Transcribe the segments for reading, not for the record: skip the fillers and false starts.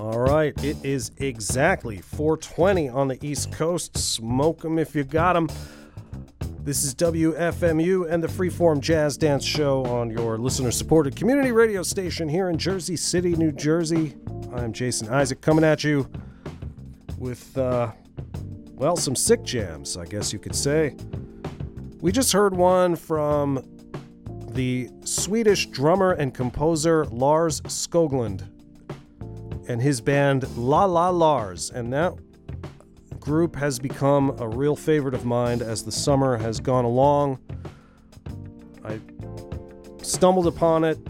All right, it is exactly 4:20 on the East Coast. Smoke 'em if you got 'em. This is WFMU and the Freeform Jazz Dance Show on your listener-supported community radio station here in Jersey City, New Jersey. I'm Jason Isaac coming at you with, some sick jams, I guess you could say. We just heard one from the Swedish drummer and composer Lars Skoglund and his band La La Lars, and that group has become a real favorite of mine as the summer has gone along. I stumbled upon it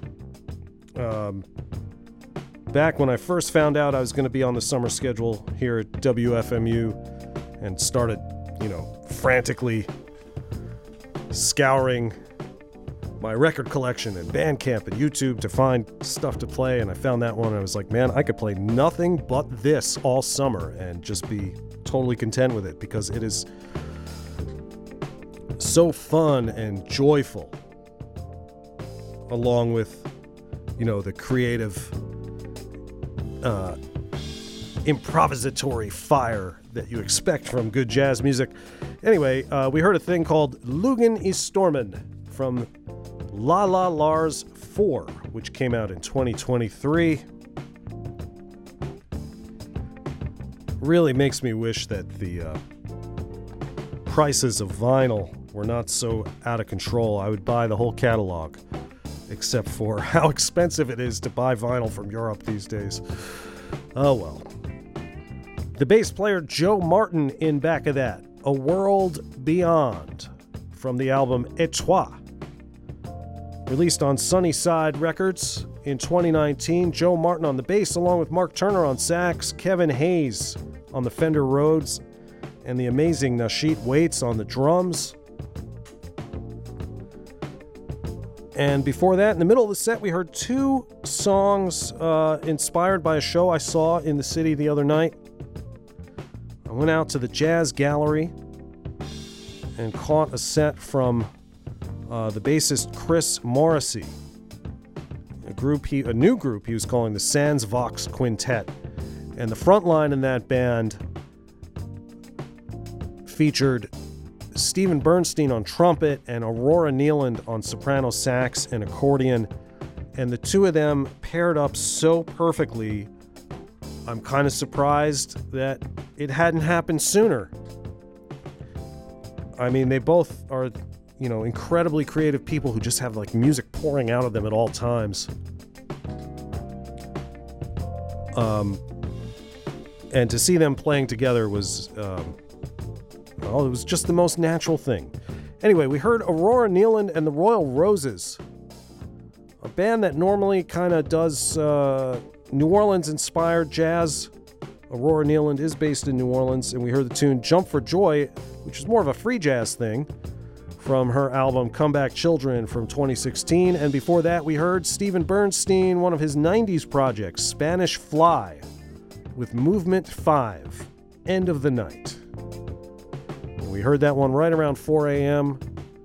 back when I first found out I was going to be on the summer schedule here at WFMU and started, frantically scouring my record collection and Bandcamp and YouTube to find stuff to play, and I found that one and I was like, man, I could play nothing but this all summer and just be totally content with it because it is so fun and joyful, along with the creative improvisatory fire that you expect from good jazz music. Anyway, we heard a thing called Lugen i Stormen from La La Lars 4, which came out in 2023. Really makes me wish that the prices of vinyl were not so out of control. I would buy the whole catalog, except for how expensive it is to buy vinyl from Europe these days. Oh well. The bass player Joe Martin in back of that, A World Beyond, from the album Et Toi. Released on Sunnyside Records in 2019, Joe Martin on the bass, along with Mark Turner on sax, Kevin Hayes on the Fender Rhodes, and the amazing Nasheet Waits on the drums. And before that, in the middle of the set, we heard two songs inspired by a show I saw in the city the other night. I went out to the Jazz Gallery and caught a set from the bassist Chris Morrissey, a new group he was calling the Sans Vox Quintet. And the front line in that band featured Stephen Bernstein on trumpet and Aurora Nealand on soprano sax and accordion. And the two of them paired up so perfectly, I'm kind of surprised that it hadn't happened sooner. I mean, they both are incredibly creative people who just have music pouring out of them at all times. And to see them playing together was, it was just the most natural thing. Anyway, we heard Aurora Nealand and the Royal Roses, a band that normally kind of does New Orleans-inspired jazz. Aurora Nealand is based in New Orleans, and we heard the tune Jump for Joy, which is more of a free jazz thing, from her album Comeback Children from 2016. And before that, we heard Stephen Bernstein, one of his 90s projects, Spanish Fly, with Movement 5, End of the Night. And we heard that one right around 4 a.m.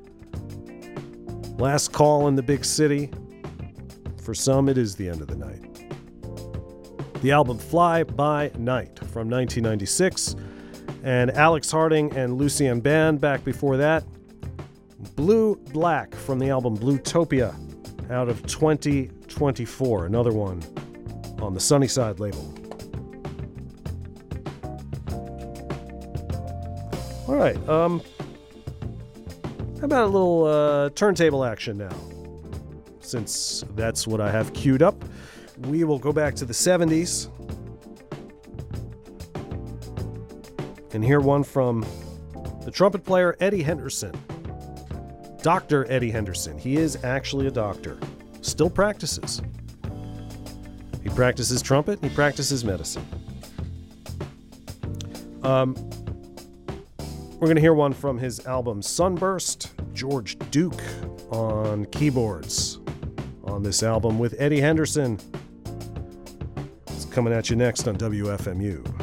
Last call in the big city. For some, it is the end of the night. The album Fly By Night from 1996. And Alex Harding and Lucian Band back before that. Blue Black from the album Bluetopia out of 2024, another one on the Sunnyside label. All right, how about a little turntable action now? Since that's what I have queued up, we will go back to the 70s and hear one from the trumpet player Eddie Henderson. Dr. Eddie Henderson. He is actually a doctor. Still practices. He practices trumpet, he practices medicine. We're going to hear one from his album Sunburst, George Duke on keyboards on this album with Eddie Henderson. It's coming at you next on WFMU.